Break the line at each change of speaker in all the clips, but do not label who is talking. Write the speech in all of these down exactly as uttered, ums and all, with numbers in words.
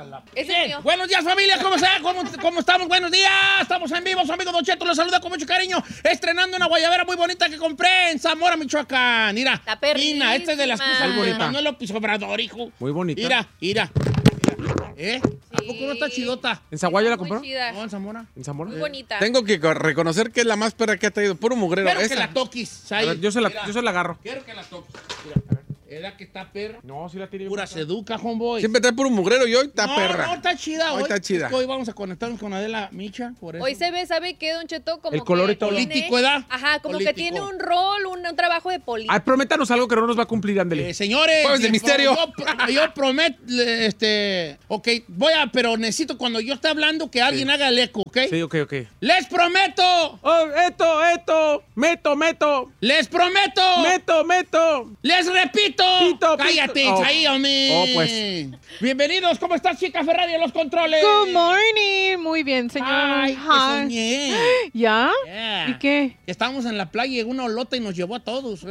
la...
Bien,
buenos días, familia, ¿cómo está? ¿Cómo, ¿Cómo estamos? Buenos días, estamos en vivo, su amigo Don Cheto los saluda con mucho cariño, estrenando una guayabera muy bonita que compré en Zamora, Michoacán. Mira,
está perrísima.
esta es de las cosas de Manuel López Obrador, hijo.
Muy bonita.
Mira, mira. ¿Eh? Sí. ¿A poco no está chidota?
¿En Zaguayo la compró?
No, en Zamora.
¿En Zamora?
Muy bonita.
Tengo que reconocer que es la más perra que ha traído. Puro mugrero.
Quiero
esa.
que la toquis.
A ver, yo, se la, yo se la agarro.
Quiero que la toques. Mira, a ver. ¿Era que está perra?
No, sí la tiene.
Pura seduca, homeboy.
Siempre trae puro mugrero y hoy está
no,
perra.
No, está chida.
Hoy,
Hoy
está chida.
Es que hoy vamos a conectarnos con Adela Micha, por eso.
Hoy se ve, ¿sabe qué, Don Cheto? Como
el color y todo.
Político, ¿verdad?
Ajá, como
Político.
que tiene un rol, un, un trabajo de político.
Ay, prométanos algo que no nos va a cumplir, ándele.
Eh, señores.
Jueves de misterio.
Yo, pro- yo prometo, este... Ok, voy a... Pero necesito cuando yo esté hablando que alguien
Sí.
haga el eco, ¿ok?
Sí, ok, ok.
¡Les prometo!
Oh, esto, esto. Meto, meto.
¡Les prometo!
Meto, meto.
¡Les repito!
Pito, pito.
¡Cállate,
Oh.
ahí, hombre!
Oh, pues.
Bienvenidos, ¿cómo estás, chica Ferrari, en los controles?
Good morning. Muy bien, señor.
Ay, que
Hi.
soñé.
¿Ya?
Yeah.
¿Y qué?
Estábamos en la playa y llegó una olota y nos llevó a todos.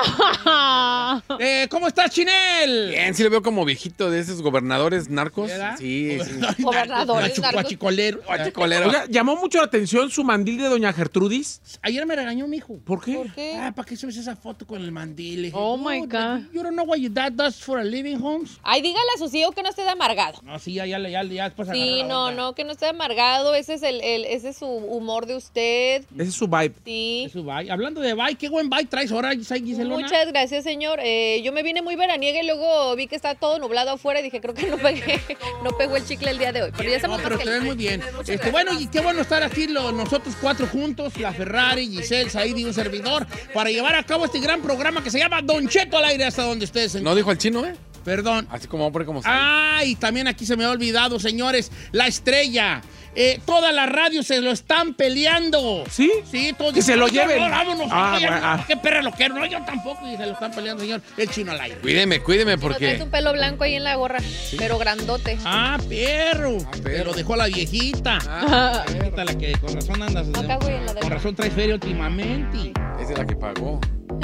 Ah.
Eh, ¿Cómo estás, Chinel?
Bien, sí lo veo como viejito de esos gobernadores narcos.
¿Verdad?
Sí, sí.
Gobernadores, narcos.
Guachicolero.
Guachicolero.
Oiga, llamó mucho la atención su mandil de doña Gertrudis.
Ayer me regañó mi hijo.
¿Por qué?
¿Por qué?
Ah, ¿para qué subes esa foto con el mandil? Le dije,
Oh,
"No,
my God.
You don't know what your dad does for a living, Holmes."
Ay, dígale a su hijo que no esté de amargado.
No, sí, ya, ya, ya, ya después
Sí,
agarré la
no,
onda.
no, que no esté de amargado. Ese es el, el- ese es su humor de usted.
Ese es su vibe.
Sí.
Eso, bye. Hablando de bye, qué buen bye traes ahora, Giselona.
Muchas gracias, señor. Eh, yo me vine muy veraniega y luego vi que está todo nublado afuera y dije, creo que no pegué, no pegó el chicle el día de hoy. Pero ya estamos
No, pero
más
te ves muy bien. Este, bueno, y qué bueno estar aquí lo- nosotros cuatro juntos, la Ferrari, Giselle, Said y un servidor, para llevar a cabo este gran programa que se llama Don Cheto al aire hasta donde ustedes se
No dijo el chino, ¿eh?
Perdón.
Así como hombre como
Ah, y también aquí se me ha olvidado, señores, la estrella. Eh, todas las radios se lo están peleando.
¿Sí?
Sí, todos
Que se lo
dicen,
lleven.
"No, vámonos,
Ah,
no, ya
bueno,
no,
ah.
qué perra lo quiero. No, yo tampoco. Y se lo están peleando, señor. El chino al aire.
Cuídeme, cuídeme
No traes
porque...
un pelo blanco ahí en la gorra, pero grandote.
Ah, perro.
perro.
Pero dejó la viejita.
Ah,
La viejita, la que con razón andas.
Acá, güey, en la de-
Con razón traes feria últimamente.
esa es la que pagó.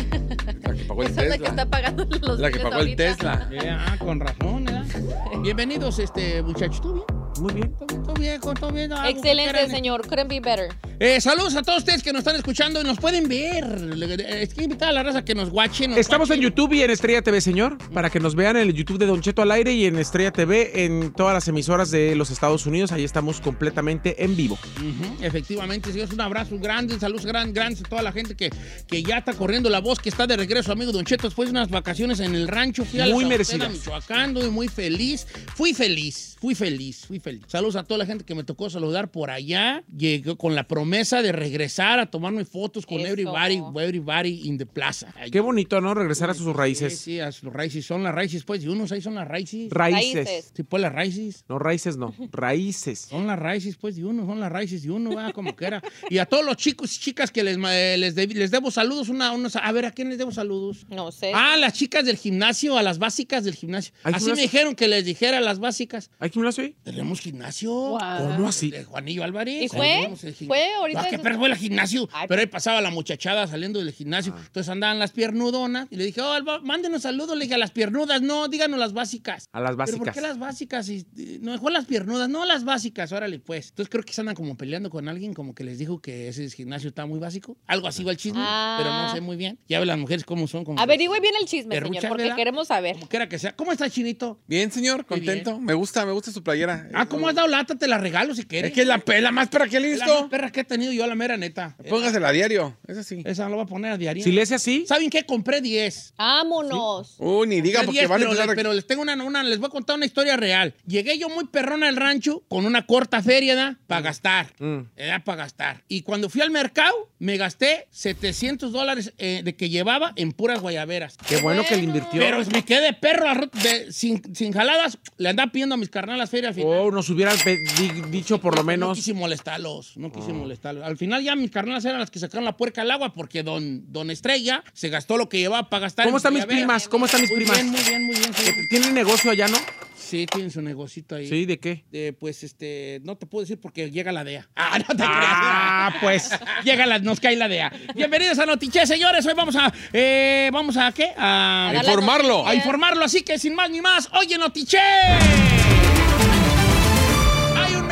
La que pagó el
Esa es la que
Tesla.
está pagando los
La que
biles
pagó el
ahorita.
Tesla.
Eh, ah, con razón, ¿verdad? Bienvenidos, este, muchachos. ¿Tú bien?
Muy bien.
¿Todo bien? ¿Todo bien? ¿Todo bien? Algo que
Excelente,
quieran.
señor. Couldn't be better.
Eh, saludos a todos ustedes que nos están escuchando y nos pueden ver. Le- Es que invitar a la raza que nos guachen. nos
Estamos en
guachen.
YouTube y en Estrella T V, señor, para que nos vean en el YouTube de Don Cheto al aire y en Estrella T V en todas las emisoras de los Estados Unidos. Ahí estamos completamente en vivo.
Ujú, efectivamente, señores, un abrazo grande, un saludo gran, grande a toda la gente que, que ya está corriendo la voz, que está de regreso, amigo Don Cheto, después de unas vacaciones en el rancho. Fui a la
Muy
Sauceda,
merecidas.
Michoacán, y muy feliz. Fui feliz, fui feliz, fui feliz. Saludos a toda la gente que me tocó saludar por allá. Llegué con la promesa de regresar a tomarme fotos con
Eso.
everybody, everybody in the plaza.
Qué bonito, ¿no? Regresar a sus
Sí,
raíces.
sí, a sus raíces. Son las raíces, pues, y unos ahí son las raíces.
Raíces.
Raíces.
Sí, pues las raíces.
No, raíces no. Raíces.
Son las raíces, pues, de uno, son las raíces de uno, va, como quiera. Y a todos los chicos y chicas que les, eh, les, deb- les debo saludos, una, unos, a ver, ¿a quién les debo saludos?
No sé.
Ah, a las chicas del gimnasio, a las básicas del gimnasio.
¿Hay
Así
gimnasio?
me dijeron que les dijera a las básicas.
¿Hay gimnasio ahí?
Tenemos gimnasio.
Wow.
¿Cómo así?
De Juanillo Álvarez.
¿Y fue?
Tenemos el gim-
¿Fue ahorita?
Ah, qué perro fue el gimnasio.
Ay,
Pero ahí pasaba la muchachada saliendo del gimnasio. Entonces andaban las piernudonas. Y le dije, oh, Alba, mándenos saludos. Le dije, a las piernudas, no, díganos las básicas.
A las
¿Pero por
básicas.
qué las básicas? Y, y, no, mejor las piernudas, no las básicas, órale pues. Entonces creo que se andan como peleando con alguien, como que les dijo que ese gimnasio está muy básico. Algo así va el chisme,
Ah.
pero no sé muy bien. Ya ven las mujeres cómo son. Como
Averigüe bien el chisme,
Perruchas,
señor, porque
¿verdad?
queremos saber.
Como quiera que sea. ¿Cómo está, Chinito?
Bien, señor,
Muy
contento. Me gusta, me gusta su playera.
Ah, ¿cómo has dado lata? Te la regalo si quieres.
Es que es la pela más perra que he
Es la más
visto.
perra que he tenido yo, la mera neta.
Póngasela a diario. Eso sí.
Esa la voy a poner a diario.
Si le hace así,
¿Saben qué? Compré diez.
Vámonos.
Uy, ni diga
Compré
porque
diez,
van a
pero,
empezar a...
pero les tengo una, una, les voy a contar una historia real. Llegué yo muy perrona al rancho con una corta feria, ¿da? Para gastar.
Mm.
Era para gastar. Y cuando fui al mercado, me gasté setecientos dólares eh, de que llevaba en puras guayaberas.
qué bueno que le invirtió.
Pero me quedé perro arro- de- sin, sin jaladas. Le andaba pidiendo a mis carnalas feria al final.
Oh, nos hubieran pe- di- dicho por lo
No
menos.
quise molestarlos, no quise molestarlos. Al final ya mis carnalas eran las que sacaron la puerca al agua porque don, don Estrella se gastó lo que llevaba para gastar.
¿Cómo
en
están mis
guayabera.
primas? ¿Cómo están mis
Muy
primas?
bien, muy bien, muy bien. sí.
¿Tienen negocio allá, no?
Sí, tienen su negocito ahí.
Sí, ¿de qué?
Eh, pues, este, no te puedo decir porque llega la D E A. Ah, no te
Ah,
creas.
pues.
Llega la, nos cae la D E A. Bienvenidos a Notiche, señores. Hoy vamos a, eh, vamos a, ¿qué? A,
A dar las
informarlo.
a
noticias.
informarlo. Así que, sin más ni más, oye, Notiche.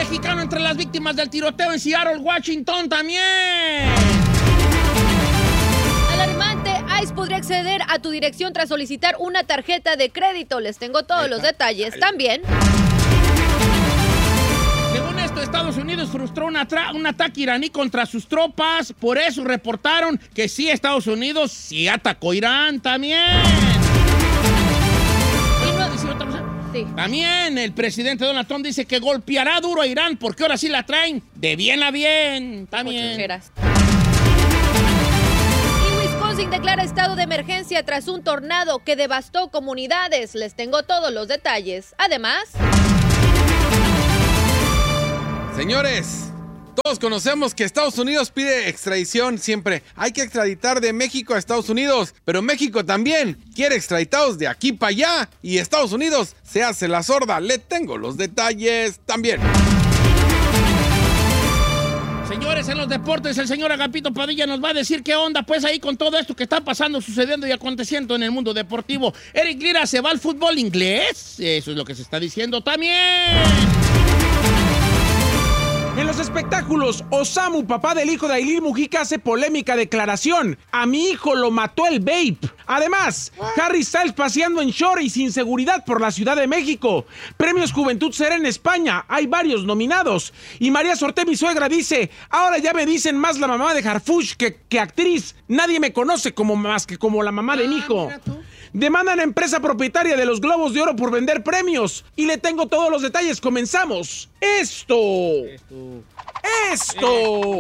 mexicano entre las víctimas del tiroteo en Seattle, Washington también.
Alarmante, ICE podría acceder a tu dirección tras solicitar una tarjeta de crédito. Les tengo todos los detalles también.
Según esto, Estados Unidos frustró una tra- un ataque iraní contra sus tropas. Por eso reportaron que sí, Estados Unidos sí atacó Irán también. ¿Y no decir otra cosa?
Sí.
También el presidente Donald Trump dice que golpeará duro a Irán porque ahora sí la traen de bien a bien. También.
Cochucheras. Y Wisconsin declara estado de emergencia tras un tornado que devastó comunidades. Les tengo todos los detalles. Además...
Señores, todos conocemos que Estados Unidos pide extradición siempre. Hay que extraditar de México a Estados Unidos, pero México también quiere extraditados de aquí para allá y Estados Unidos se hace la sorda. Le tengo los detalles también.
Señores, en los deportes, el señor Agapito Padilla nos va a decir qué onda, pues, ahí con todo esto que está pasando, sucediendo y aconteciendo en el mundo deportivo. Eric Lira se va al fútbol inglés. Eso es lo que se está diciendo también.
En los espectáculos, Osamu, papá del hijo de Ailín Mujica, hace polémica declaración. A mi hijo lo mató el vape. Además, Harry Styles paseando en short y sin seguridad por la Ciudad de México. Premios Juventud Será en España. Hay varios nominados. Y María Sorté, mi suegra, dice, ahora ya me dicen más la mamá de Harfuch que, que actriz. Nadie me conoce como más que como la mamá de mi hijo. Demandan a empresa propietaria de los Globos de Oro por vender premios. Y le tengo todos los detalles. Comenzamos. Esto. Esto. Esto.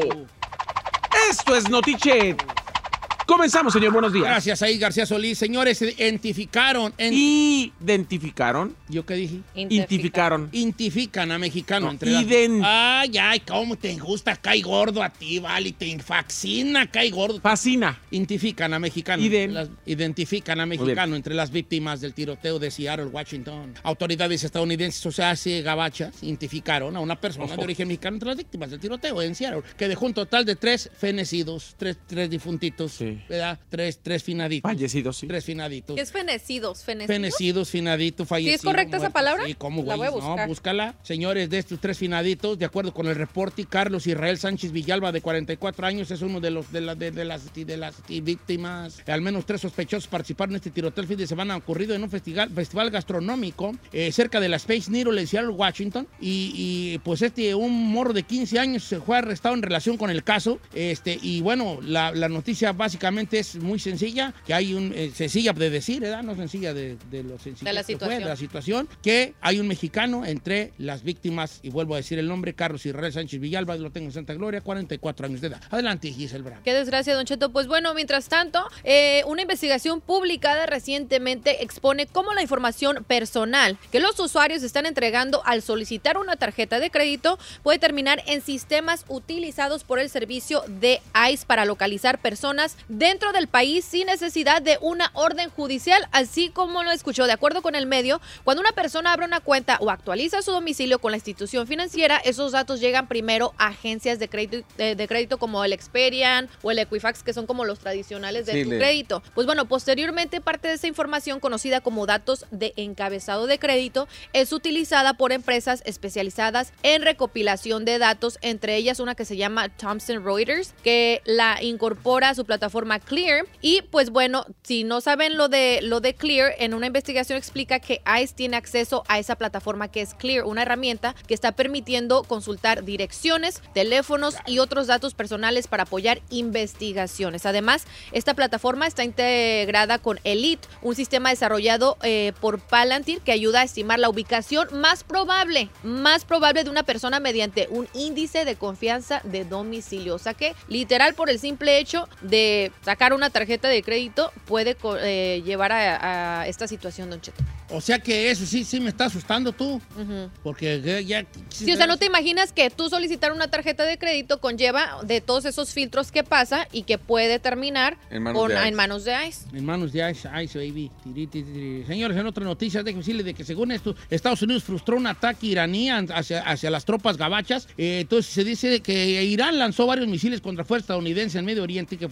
Esto es Notichet. Comenzamos, señor. Buenos días.
Gracias, ahí García Solís. Señores, identificaron... En...
Identificaron.
¿Yo qué dije?
Identificaron.
Identifican a mexicano
No,
entre
ident-
las... Ay, ay, cómo te gusta, cae gordo a ti, vale, te fascina, cae gordo.
Fascina.
Identifican a mexicano.
Iden-
Las- identifican a mexicano entre las víctimas del tiroteo de Seattle, Washington. Autoridades estadounidenses, o sea, así gabachas, identificaron a una persona
Ojo.
de origen mexicano entre las víctimas del tiroteo en Seattle, que dejó un total de tres fenecidos, tres, tres difuntitos,
Sí.
¿verdad? Tres, tres finaditos.
Fallecidos, sí.
Tres finaditos.
¿Qué es fenecidos? ¿Fenecidos?
Fenecidos, finadito, fallecido.
¿Sí es correcta esa
muerto.
palabra?
Sí, ¿cómo,
La
güey?
voy a buscar.
No, búscala. Señores, de estos tres finaditos, de acuerdo con el reporte, Carlos Israel Sánchez Villalba, de cuarenta y cuatro años, es uno de los de, la, de, de las, de las víctimas. Al menos tres sospechosos participaron en este tiroteo el fin de semana ocurrido en un festival, festival gastronómico eh, cerca de la Space Needle en Seattle, Washington. Y, y, pues este, un morro de quince años se fue arrestado en relación con el caso. Este, y bueno, la, la noticia básicamente es muy sencilla, que hay un, eh, sencilla de decir, ¿verdad? No sencilla de, de lo sencillo
De la
que fue,
situación.
de la situación, que hay un mexicano entre las víctimas, y vuelvo a decir el nombre, Carlos Israel Sánchez Villalba, lo tengo en Santa Gloria, cuarenta y cuatro años de edad. Adelante, Giselle Bravo.
Qué desgracia, Don Cheto. Pues bueno, mientras tanto, eh, una investigación publicada recientemente expone cómo la información personal que los usuarios están entregando al solicitar una tarjeta de crédito puede terminar en sistemas utilizados por el servicio de ICE para localizar personas dentro del país sin necesidad de una orden judicial, así como lo escuchó. De acuerdo con el medio, cuando una persona abre una cuenta o actualiza su domicilio con la institución financiera, esos datos llegan primero a agencias de crédito, de, de crédito como el Experian o el Equifax, que son como los tradicionales de
Sí,
tu
le-
crédito. Pues bueno, posteriormente parte de esa información conocida como datos de encabezado de crédito es utilizada por empresas especializadas en recopilación de datos, entre ellas una que se llama Thomson Reuters, que la incorpora a su plataforma Clear. Y pues bueno, si no saben lo de, lo de Clear, en una investigación explica que ICE tiene acceso a esa plataforma que es Clear, una herramienta que está permitiendo consultar direcciones, teléfonos y otros datos personales para apoyar investigaciones. Además, esta plataforma está integrada con Elite, un sistema desarrollado eh, por Palantir que ayuda a estimar la ubicación más probable, más probable de una persona mediante un índice de confianza de domicilio. O sea que, literal, por el simple hecho de sacar una tarjeta de crédito, puede eh, llevar a, a esta situación, Don Cheto.
O sea que eso sí, sí me está asustando tú,
Ujú.
porque ya... ya
Sí, o sea, no te imaginas que tú solicitar una tarjeta de crédito conlleva de todos esos filtros que pasa y que puede terminar
En manos
con,
de ICE.
en manos de ICE.
En manos de Ice, Ice Baby. Tiri, tiri, tiri. Señores, en otra noticia, déjenme decirles de que según esto, Estados Unidos frustró un ataque iraní hacia, hacia las tropas gabachas. Eh, entonces se dice que Irán lanzó varios misiles contra fuerzas estadounidenses en Medio Oriente que fueron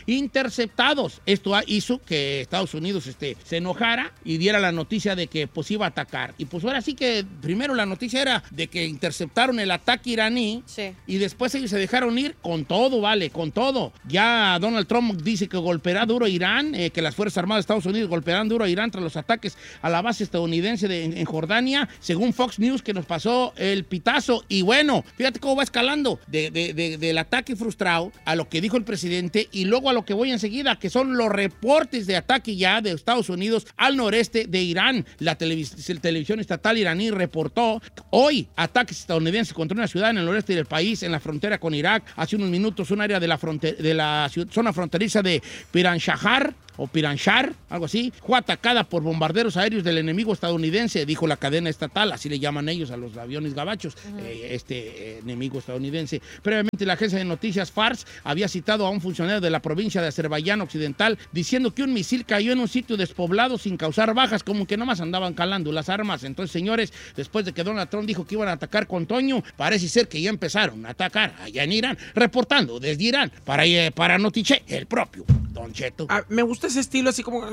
interceptados. Esto hizo que Estados Unidos este, se enojara y diera la noticia de que pues iba a atacar. Y pues ahora sí que primero la noticia era de que interceptaron el ataque iraní
Sí.
y después ellos se dejaron ir con todo, vale, con todo. Ya Donald Trump dice que golpeará duro a Irán, eh, que las Fuerzas Armadas de Estados Unidos golpearán duro a Irán tras los ataques a la base estadounidense de, en, en Jordania, según Fox News, que nos pasó el pitazo. Y bueno, fíjate cómo va escalando de, de, de, del ataque frustrado a lo que dijo el presidente y luego a lo que voy enseguida, que son los reportes de ataque ya de Estados Unidos al noreste de Irán. La televis televisión estatal iraní reportó hoy ataques estadounidenses contra una ciudad en el noreste del país, en la frontera con Irak. Hace unos minutos, un área de la, de la zona fronteriza de Piranshahar, o Piranshar, algo así, fue atacada por bombarderos aéreos del enemigo estadounidense, dijo la cadena estatal, así le llaman ellos a los aviones gabachos, uh-huh. eh, este eh, enemigo estadounidense. Previamente, la agencia de noticias Fars había citado a un funcionario de la provincia de Azerbaiyán Occidental diciendo que un misil cayó en un sitio despoblado sin causar bajas, como que nomás andaban calando las armas. Entonces, señores, después de que Donald Trump dijo que iban a atacar con Toño, parece ser que ya empezaron a atacar allá en Irán, reportando desde Irán para, eh, para Notiche, el propio Don Cheto.
Ah, me gusta ese estilo así como...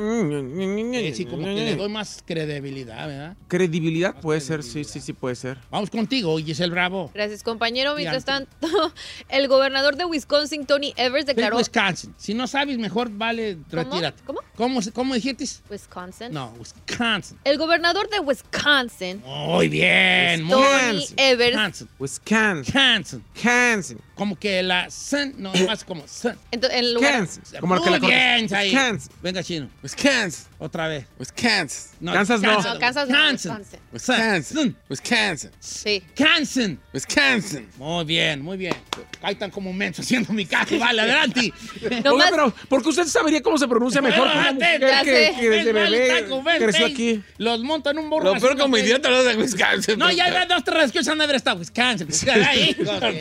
Eh, sí, como que le doy más credibilidad, ¿verdad?
Credibilidad
Más
puede
credibilidad.
ser, sí, sí, sí puede ser.
Vamos contigo, Giselle Bravo.
Gracias, compañero. Mientras
Adelante.
tanto, el gobernador de Wisconsin, Tony Evers, declaró...
Wisconsin. Si no sabes, mejor vale, retírate.
¿Cómo?
¿Cómo, cómo dijiste?
Wisconsin.
No, Wisconsin.
El gobernador de Wisconsin,
Muy bien, muy
Tony
bien.
Evers,
Wisconsin.
Wisconsin.
Wisconsin.
Wisconsin.
Como que la sun, no, más como sun.
entonces, en lugar...
Wisconsin. Como lo
Muy
que la cortas.
bien, ahí.
Wisconsin.
Venga, chino.
Wisconsin.
Otra vez.
Wisconsin.
No,
Kansas no.
No, Kansas no,
Wisconsin.
Wisconsin.
Wisconsin. Wisconsin.
Sí.
Wisconsin.
Wisconsin.
Muy bien, muy bien. Ahí están como mensos haciendo mi caso. Vale, adelante.
No
Oiga,
más-
pero ¿por qué usted sabría cómo se pronuncia mejor que una
Bueno,
mujer
ya
que,
sé.
que desde
Ven, vale,
bebé
taco, ven,
creció
ven.
aquí?
Los montan un burro.
Lo peor
así,
como
¿no?
idiota lo de Wisconsin.
No, ya hay dos, tres que usan de esta Wisconsin. Ahí,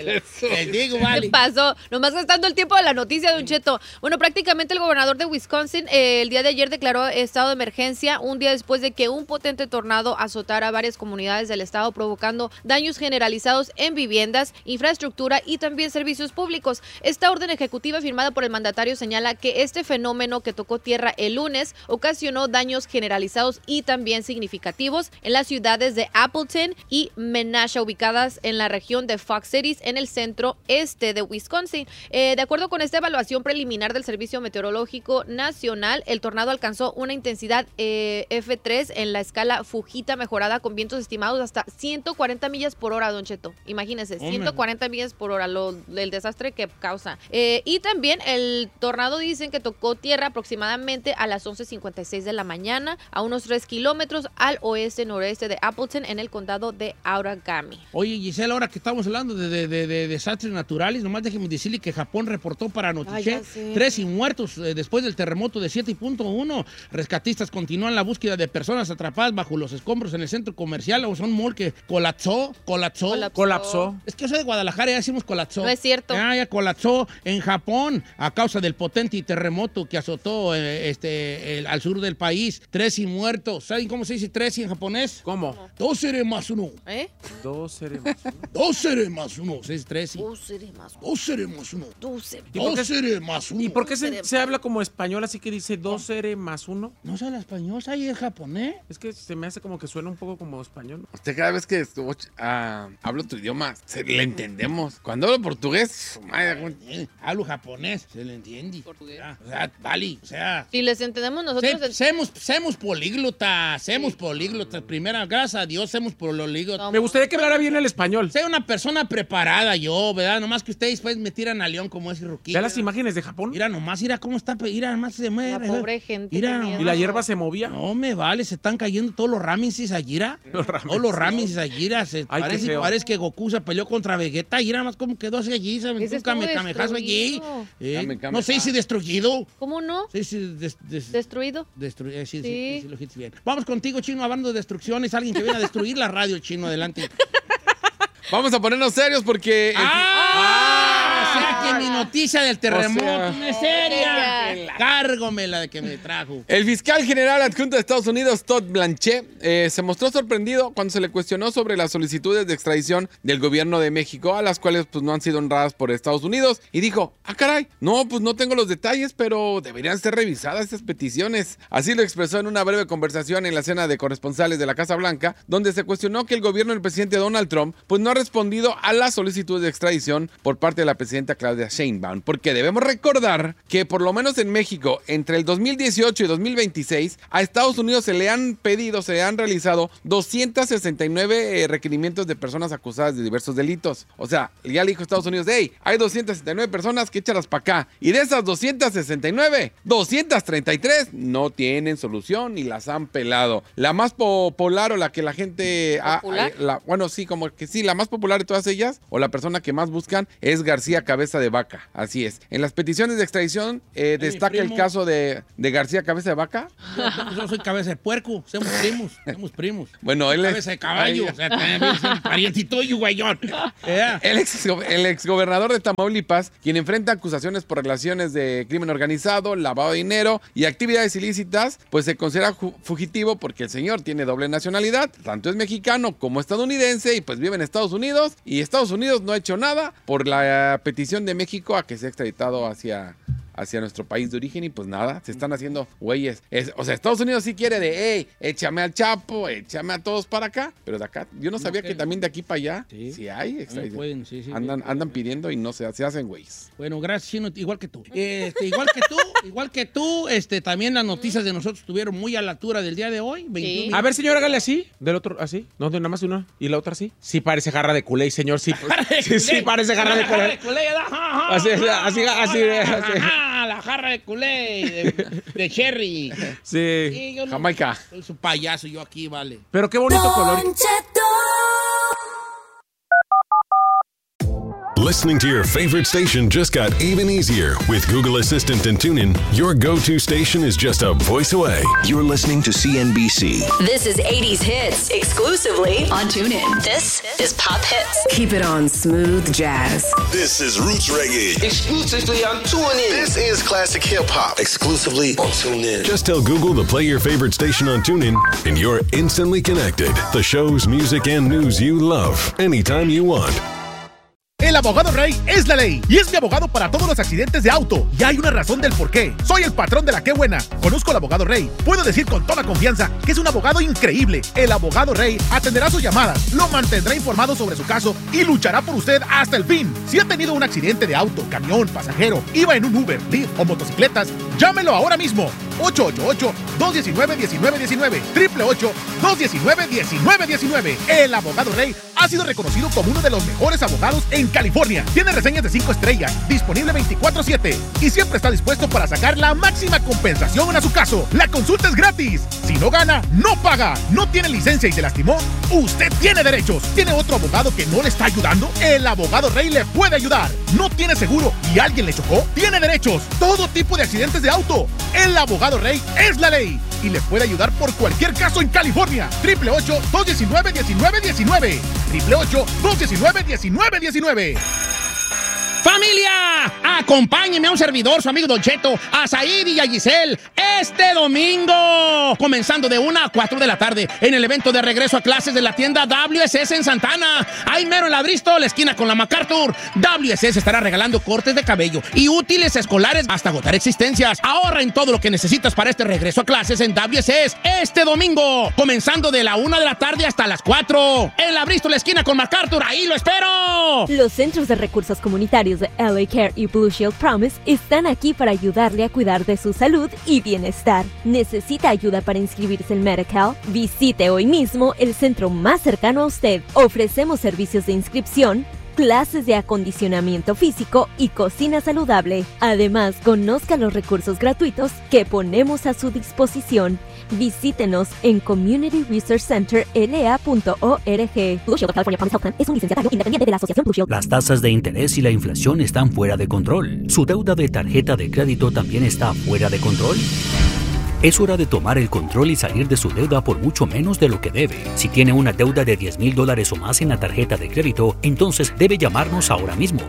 les digo,
¿Qué
vale.
pasó? Nomás gastando el tiempo de la noticia, Don Cheto. Bueno, prácticamente el gobernador de Wisconsin eh, el día de ayer declaró estado de emergencia un día después de que un potente tornado azotara varias comunidades del estado, provocando daños generalizados en viviendas, infraestructura y también servicios públicos. Esta orden ejecutiva firmada por el mandatario señala que este fenómeno que tocó tierra el lunes ocasionó daños generalizados y también significativos en las ciudades de Appleton y Menasha, ubicadas en la región de Fox Cities, en el centro este de Wisconsin. Eh, de acuerdo con esta evaluación preliminar del Servicio Meteorológico Nacional, el tornado alcanzó una intensidad eh, F tres en la escala Fujita mejorada, con vientos estimados hasta ciento cuarenta millas por hora, Don Cheto. Imagínense,
Hombre.
ciento cuarenta millas por hora, lo, el desastre que causa. Eh, y también el tornado dicen que tocó tierra aproximadamente a las once cincuenta y seis de la mañana, a unos tres kilómetros al oeste-noreste de Appleton, en el condado de Outagamie.
Oye, Giselle, ahora que estamos hablando de, de, de, de desastres naturales, nomás déjeme decirle que Japón reportó para
Ay,
Notiche
ya sé.
tres y muertos eh, después del terremoto de siete punto uno. Rescatistas continúan la búsqueda de personas atrapadas bajo los escombros en el centro comercial o son mall que colapsó, colapsó.
Colapsó.
Colapsó.
Es que yo soy de Guadalajara, ya decimos colapsó.
No es cierto.
Ah, ya colapsó en Japón a causa del potente terremoto que azotó eh, este, el- al sur del país. Tres y muertos. ¿Saben cómo se dice tres y en japonés?
¿Cómo?
Dos seres más uno.
¿Eh?
Dos seremos.
Dos seres más uno. Es tres y...
Tú serás más
Dos seres más uno.
dulce.
¿Y por qué-
Dos seres más uno.
¿Y por qué se, se habla como español así que dice dos seres más uno?
No se habla español, ahí es japonés.
Es que se me hace como que suena un poco como español.
Usted cada vez que estuvo, ah, hablo tu idioma, se, le entendemos. Cuando hablo portugués, su madre,
Eh, hablo japonés, se le entiende. Ah, o sea, vale, o sea...
Si les entendemos nosotros...
Se,
el-
semos, semos políglotas, semos políglotas. Primera, gracias a Dios, semos políglotas.
No.
Me gustaría que hablara bien el español.
Soy una persona preparada yo, ¿verdad? Nomás que ustedes pues me tiran a León como ese ruquillo.
¿Ya las imágenes de Japón?
Mira nomás, mira cómo está, mira nomás se mueve.
La pobre gente,
Mira,
qué miedo.
¿Y la hierba se movía?
no me vale, se están cayendo todos los Ramses Aguirre.
Los Ramses.
Todos los Ramses Aguirre. Se
Ay, qué
parece,
feo.
parece que Goku se peleó contra Vegeta y nada más como quedó así allí, ¿saben?
Ese
Un kame,
estuvo
kamehazo allí.
destruido.
Eh,
Kame, kame,
no sé
ah.
si destruido.
¿Cómo no?
Sí, sí, des- des-
¿Destruido?
Destru- eh, sí, sí,
Sí.
sí, sí, lo dijiste bien. Vamos contigo, Chino, hablando de destrucciones. Alguien que viene a destruir la radio, Chino, adelante.
vamos a ponernos serios porque... el-
¡Ah! O sea Ay, mi noticia del terremoto,
O sea,
no es seria. Cárgomela de que me trajo.
El fiscal general adjunto de Estados Unidos, Todd Blanche, eh, se mostró sorprendido cuando se le cuestionó sobre las solicitudes de extradición del gobierno de México, a las cuales pues no han sido honradas por Estados Unidos, y dijo, ah caray, no, pues no tengo los detalles, pero deberían ser revisadas estas peticiones. Así lo expresó en una breve conversación en la cena de corresponsales de la Casa Blanca, donde se cuestionó que el gobierno del presidente Donald Trump pues no ha respondido a las solicitudes de extradición por parte de la presidenta Claudia Sheinbaum, porque debemos recordar que por lo menos en México, entre el dos mil dieciocho y dos mil veintiséis, a Estados Unidos se le han pedido, se le han realizado doscientos sesenta y nueve eh, requerimientos de personas acusadas de diversos delitos. O sea, ya le dijo Estados Unidos, hey, hay doscientas sesenta y nueve personas que échalas para acá. Y de esas doscientas sesenta y nueve, doscientas treinta y tres no tienen solución y las han pelado. La más popular o la que la gente... ha-
¿Popular?
eh, la- bueno, sí, como que sí, la más popular de todas ellas, o la persona que más buscan, es García Cabeza de Vaca. Así es. En las peticiones de extradición eh,
mi
destaca el
primo.
caso de, de García Cabeza de Vaca.
Yo, yo soy cabeza de puerco, somos primos, somos primos.
Bueno, él es...
Cabeza de caballo,
Ay,
o sea, también es un parientito tuyo, güeyón. Eh,
El, ex, el exgobernador de Tamaulipas, quien enfrenta acusaciones por relaciones de crimen organizado, lavado de dinero y actividades ilícitas, pues se considera ju- fugitivo porque el señor tiene doble nacionalidad, tanto es mexicano como estadounidense y pues vive en Estados Unidos, y Estados Unidos no ha hecho nada por la eh, petición de México a que sea extraditado hacia... hacia nuestro país de origen y pues nada, se están haciendo güeyes. Es- o sea, Estados Unidos sí quiere de, hey, échame al Chapo, échame a todos para acá, pero de acá, yo no sabía
que-
que también de aquí para allá,
Sí.
sí, hay
no
extradición.
pueden, sí, sí,
Andan,
sí.
andan pidiendo y no se, se hacen güeyes.
Bueno, gracias, Chino, igual que tú. Este, igual que tú, igual que tú, este, también las noticias de nosotros estuvieron muy a la altura del día de hoy. veintiuno
A ver, señor, hágale así. Del otro, así. No, de nada más una. Y la otra así. Sí parece jarra de culé, señor. Sí, sí, sí parece jarra de
Jarra de
culé.
culé, ajá, ajá.
Así, así, así, así.
Ajá, la jarra de culé, de, de cherry.
Sí.
Sí, yo no-
Jamaica.
Soy su payaso yo aquí, vale.
Pero qué bonito color.
Listening to your favorite station just got even easier. With Google Assistant and TuneIn, your go-to station is just a voice away.
You're listening to C N B C.
This is eighties hits exclusively on TuneIn. This is Pop Hits.
Keep it on smooth jazz.
This is Roots Reggae.
Exclusively on TuneIn.
This is classic hip hop. Exclusively on TuneIn.
Just tell Google to play your favorite station on TuneIn, and you're instantly connected. The shows, music, and news you love, anytime you want.
El abogado Rey es la ley y es mi abogado para todos los accidentes de auto. Y hay una razón del por qué. Soy el patrón de la Qué Buena. Conozco al abogado Rey. Puedo decir con toda confianza que es un abogado increíble. El abogado Rey atenderá sus llamadas, lo mantendrá informado sobre su caso y luchará por usted hasta el fin. Si ha tenido un accidente de auto, camión, pasajero, iba en un Uber, Lyft o motocicletas, llámelo ahora mismo. ocho ocho ocho, dos uno nueve, uno nueve uno nueve, ocho ocho ocho, dos uno nueve, uno nueve uno nueve. El abogado Rey ha sido reconocido como uno de los mejores abogados en California. Tiene reseñas de cinco estrellas, disponible veinticuatro siete y siempre está dispuesto para sacar la máxima compensación a su caso. La consulta es gratis. Si no gana, no paga. No tiene licencia y se lastimó, usted tiene derechos. ¿Tiene otro abogado que no le está ayudando? El abogado Rey le puede ayudar. ¿No tiene seguro y alguien le chocó? Tiene derechos. Todo tipo de accidentes de auto. El abogado Rey es la ley y le puede ayudar por cualquier caso en California. ocho ocho ocho, dos uno nueve, uno nueve uno nueve. ocho ocho ocho, dos uno nueve, uno nueve uno nueve.
¡Familia! Acompáñenme a un servidor, su amigo Don Cheto, a Said y a Giselle, este domingo, comenzando de una a cuatro de la tarde, en el evento de regreso a clases de la tienda W S S en Santana. Ahí mero en la Bristol, esquina con la MacArthur. W S S estará regalando cortes de cabello y útiles escolares hasta agotar existencias. Ahorra en todo lo que necesitas para este regreso a clases en W S S este domingo, comenzando de la una de la tarde hasta las cuatro. En la Bristol, esquina con MacArthur, ahí lo espero.
Los Centros de Recursos Comunitarios de L A Care y Blue Shield Promise están aquí para ayudarle a cuidar de su salud y bienestar. ¿Necesita ayuda para inscribirse en Medi-Cal? Visite hoy mismo el centro más cercano a usted. Ofrecemos servicios de inscripción, clases de acondicionamiento físico y cocina saludable. Además, conozca los recursos gratuitos que ponemos a su disposición. Visítenos en community research center l a punto org. Blue Shield of California Promise Health Plan es un licenciatario independiente de la Asociación Blue Shield.
Las tasas de interés y la inflación están fuera de control. ¿Su deuda de tarjeta de crédito también está fuera de control? Es hora de tomar el control y salir de su deuda por mucho menos de lo que debe. Si tiene una deuda de diez mil dólares o más en la tarjeta de crédito, entonces debe llamarnos ahora mismo.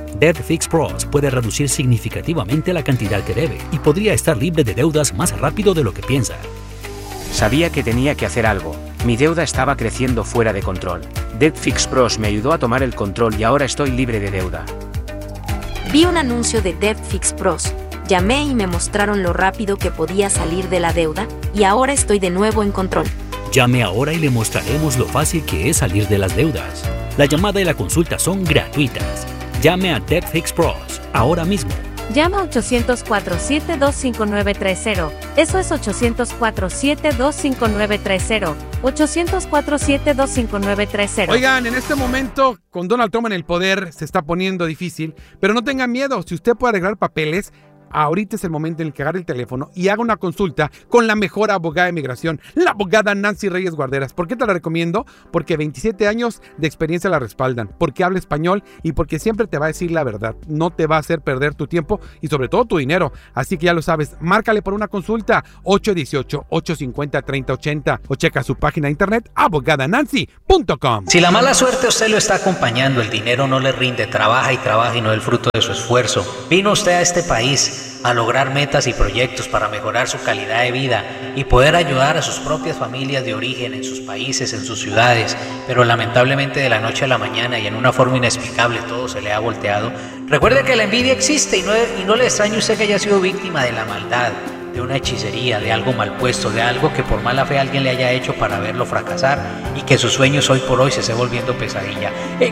Debt Fix Pros puede reducir significativamente la cantidad que debe y podría estar libre de deudas más rápido de lo que piensa.
Sabía que tenía que hacer algo. Mi deuda estaba creciendo fuera de control. Debt Fix Pros me ayudó a tomar el control y ahora estoy libre de deuda.
Vi un anuncio de Debt Fix Pros. Llamé y me mostraron lo rápido que podía salir de la deuda y ahora estoy de nuevo en control.
Llame ahora y le mostraremos lo fácil que es salir de las deudas. La llamada y la consulta son gratuitas. Llame a Debt Fix Pros ahora mismo.
Llama a ochocientos cuatro siete dos cinco nueve tres cero. Eso es ochocientos cuatro siete dos cinco nueve tres cero. ochocientos cuatro siete dos cinco nueve tres cero.
Oigan, en este momento, con Donald Trump en el poder, se está poniendo difícil, pero no tengan miedo. Si usted puede arreglar papeles, ahorita es el momento en el que agarre el teléfono y haga una consulta con la mejor abogada de migración, la abogada Nancy Reyes Guarderas. ¿Por qué te la recomiendo? Porque veintisiete años de experiencia la respaldan, porque habla español y porque siempre te va a decir la verdad. No te va a hacer perder tu tiempo y sobre todo tu dinero. Así que ya lo sabes, márcale por una consulta ocho uno ocho, ocho cinco cero, tres cero ocho cero o checa su página de internet abogada nancy punto com.
Si la mala suerte a usted lo está acompañando, el dinero no le rinde, trabaja y trabaja y no es el fruto de su esfuerzo. Vino usted a este país a lograr metas y proyectos para mejorar su calidad de vida y poder ayudar a sus propias familias de origen en sus países, en sus ciudades, pero lamentablemente de la noche a la mañana y en una forma inexplicable todo se le ha volteado. Recuerde que la envidia existe y no, y no le extrañe usted que haya sido víctima de la maldad, de una hechicería, de algo mal puesto, de algo que por mala fe alguien le haya hecho para verlo fracasar y que sus sueños hoy por hoy se esté volviendo pesadilla. Eh,